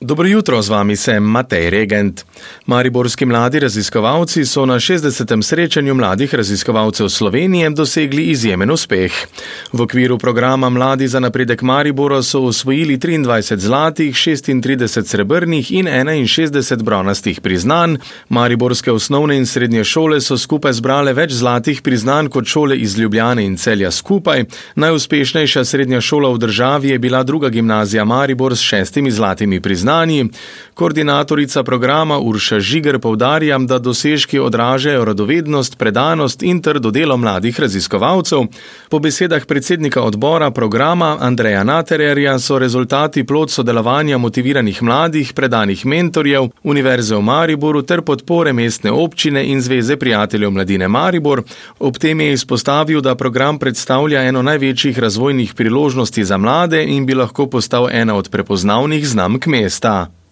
Dobro jutro, z vami sem Matej Regent. Mariborski mladi raziskovalci so na 60. srečanju mladih raziskovalcev Slovenije dosegli izjemen uspeh. V okviru programa Mladi za napredek Maribora so osvojili 23 zlatih, 36 srebrnih in 61 bronastih priznanj. Mariborske osnovne in srednje šole so skupaj zbrale več zlatih priznanj kot šole iz Ljubljane in Celja skupaj. Najuspešnejša srednja šola v državi je bila druga gimnazija Maribor s 6 zlatimi priznanji. Koordinatorica programa Urša Žiger poudarja, da dosežki odražajo radovednost, predanost in trdo delo mladih raziskovalcev. Po besedah predsednika odbora programa Andreja Natererja so rezultati plod sodelovanja motiviranih mladih, predanih mentorjev, Univerze v Mariboru ter podpore mestne občine in Zveze prijateljev mladine Maribor. Ob tem je izpostavil, da program predstavlja eno največjih razvojnih priložnosti za mlade in bi lahko postal ena od prepoznavnih znamk mesta.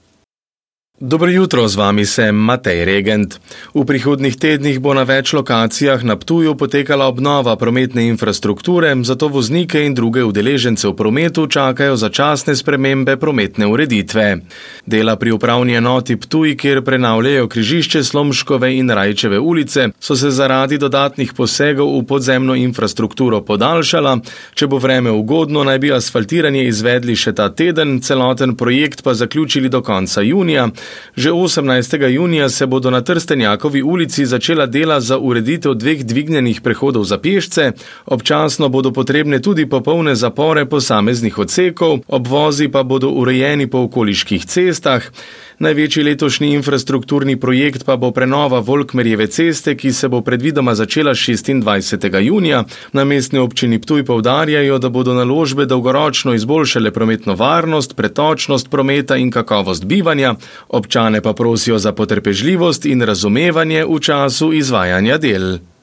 Dobro jutro, z vami sem Matej Regent. V prihodnjih tednih bo na več lokacijah na Ptuju potekala obnova prometne infrastrukture, zato voznike in druge udeležence v prometu čakajo začasne spremembe prometne ureditve. Dela pri upravni enoti Ptuj, kjer prenavljajo križišče Slomškove in Rajčeve ulice, so se zaradi dodatnih posegov v podzemno infrastrukturo podaljšala. Če bo vreme ugodno, naj bi asfaltiranje izvedli še ta teden, celoten projekt pa zaključili do konca junija. Že 18. junija se bodo na Trstenjakovi ulici začela dela za ureditev 2 dvignjenih prehodov za pešce, občasno bodo potrebne tudi popolne zapore posameznih odsekov, obvozi pa bodo urejeni po okoliških cestah. Največji letošnji infrastrukturni projekt pa bo prenova Volkmerjeve ceste, ki se bo predvidoma začela 26. junija. Na mestni občini Ptuj poudarjajo, da bodo naložbe dolgoročno izboljšale prometno varnost, pretočnost prometa in kakovost bivanja. Občane pa prosijo za potrpežljivost in razumevanje v času izvajanja del.